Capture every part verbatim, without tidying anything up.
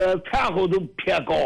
呃产后都偏高。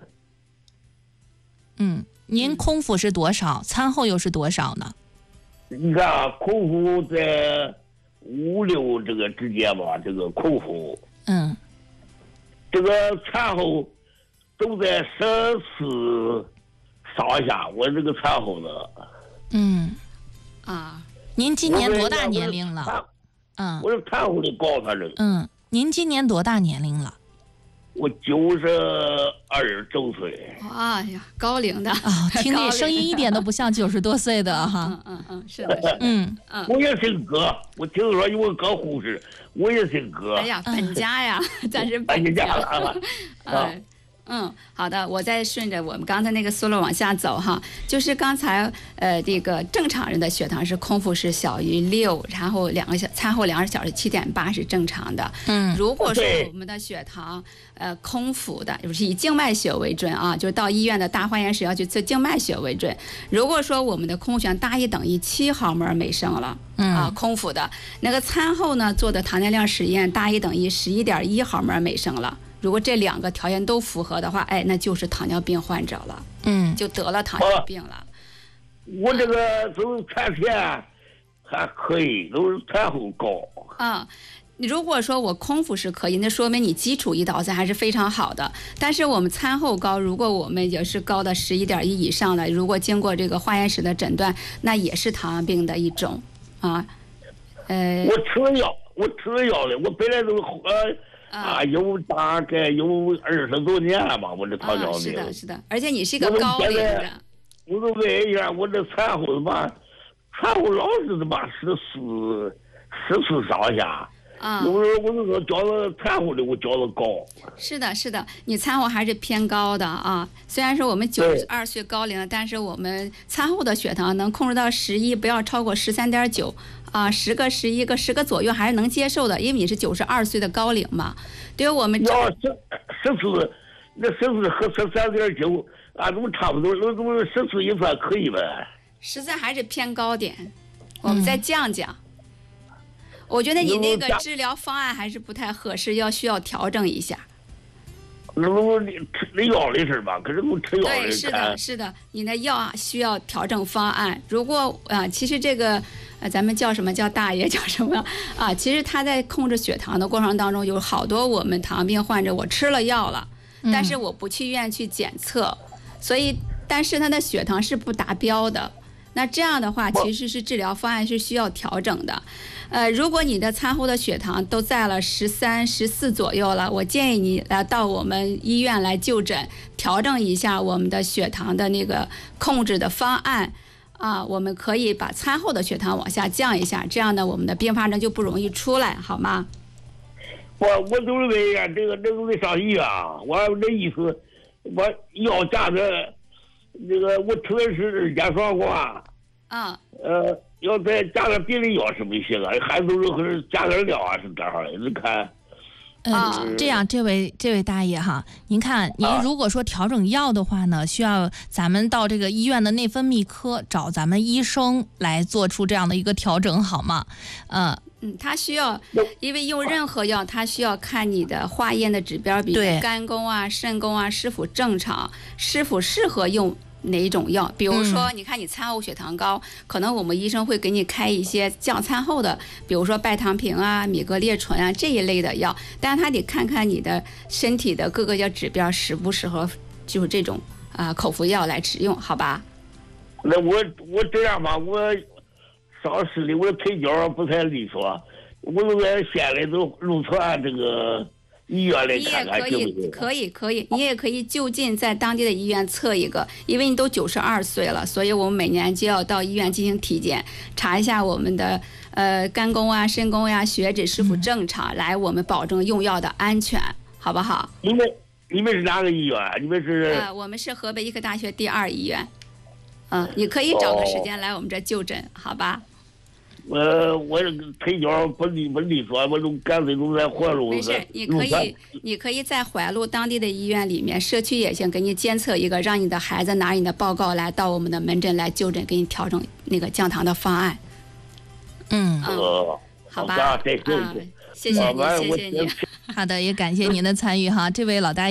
嗯，您空腹是多少？餐后又是多少呢？ 你看啊，空腹在五六这个之间吧，这个空腹。 嗯。 这个产后都在十四上下，我这个产后呢。 嗯。 啊， 您今年多大年龄了？嗯， 我是产后的高，反正。 嗯，您今年多大年龄了？ 我九十二周岁。 哎呀，高龄的啊、哦，听这声音一点都不像九十多岁的哈。 嗯嗯嗯，是的，是的。 嗯嗯， 我也姓葛，我听说有个葛护士，我也姓葛。 哎呀，本家呀，咱是本家了。哎。嗯，好的，我再顺着我们刚才那个思路往下走哈，就是刚才呃这个正常人的血糖是空腹是小于六，然后两个小餐后两个小时七点八是正常的。 嗯， 如果说我们的血糖呃空腹的，就是以静脉血为准啊，就是到医院的大化验室要去测静脉血为准。如果说我们的空腹血糖大于等于七毫摩尔每升了。 嗯啊，空腹的那个餐后呢做的糖耐量实验大于等于十一点一毫摩尔每升了。如果这两个条件都符合的话，哎，那就是糖尿病患者了， 嗯， 就得了糖尿病了。 啊、我这个都产前还可以，都是产后高。 啊，如果说我空腹是可以，那说明你基础胰岛素还是非常好的。但是我们餐后高，如果我们也是高的十一点一以上的，如果经过这个化验室的诊断，那也是糖尿病的一种啊。呃， 我吃了药，我吃了药了，我本来都呃。啊，有大概有二十多年了吧，我这糖尿病。 啊、是的，是的，而且你是一个高龄的。 我都问一下，我这产后他妈，产后老是他妈十四、十四上下。 啊， 有时候我就说觉得产后的我觉得高。 是的，是的，你产后还是偏高的啊。虽然说我们九十二岁高龄，但是我们产后的血糖能控制到十一，不要超过十三点九。啊，十个、十一个、十个左右还是能接受的，因为你是九十二岁的高龄嘛。对于我们要十十四，那十四和十三点九啊，都差不多，都都十四也算可以呗。 十四还是偏高点，我们再降降。嗯、我觉得你那个治疗方案还是不太合适，要需要调整一下。 那不吃那药的事吧？可是我吃药的。 对，是的，是的，你的药需要调整方案。如果啊，其实这个呃，咱们叫什么叫大爷叫什么啊？其实他在控制血糖的过程当中，有好多我们糖尿病患者，我吃了药了，但是我不去医院去检测，嗯、所以但是他的血糖是不达标的。那这样的话，其实是治疗方案是需要调整的。呃，如果你的餐后的血糖都在了十三、十四左右了，我建议你来到我们医院来就诊，调整一下我们的血糖的那个控制的方案啊，我们可以把餐后的血糖往下降一下，这样呢，我们的并发症就不容易出来，好吗？ 我我就是问一下，这个这个得上医院啊，我这意思，我药价的。这个我吃的是日间双管， 啊， 呃，要再加点别的药是不行啊，还都是可是加点料啊，是这样的。你看， 嗯，这样，这位这位大爷哈，您看，您如果说调整药的话呢，需要咱们到这个医院的内分泌科找咱们医生来做出这样的一个调整，好吗？呃。 嗯，他需要，因为用任何药，他需要看你的化验的指标，比如肝功啊、肾功啊是否正常，是否适合用哪一种药。比如说，你看你餐后血糖高，嗯、可能我们医生会给你开一些降餐后的，比如说拜糖平啊、米格列醇啊这一类的药，但是他得看看你的身体的各个药指标适不适合，就是这种啊、呃、口服药来使用，好吧？ 那我我这样吧，我。上市的我的腿脚不太利索，我都在县里都入传这个医院来看看行不行？ 可以可以，你也可以就近在当地的医院测一个，因为你都九十二岁了，所以我们每年就要到医院进行体检，查一下我们的呃肝功啊、肾功呀、血脂是否正常，嗯、来我们保证用药的安全，好不好？ 你们你们是哪个医院？你们是？ 呃，我们是河北医科大学第二医院。嗯，你可以找个时间来我们这就诊，哦、好吧？ 呃，我这个腿脚不利不利索，我都干脆都在怀路。 没事，你可以，你可以在怀路当地的医院里面，社区也行，给你监测一个，让你的孩子拿你的报告来到我们的门诊来就诊，给你调整那个降糖的方案。 嗯， 呃， 好吧， 对对对， 谢谢你，谢谢你。 好的，也感谢您的参与哈，这位老大爷。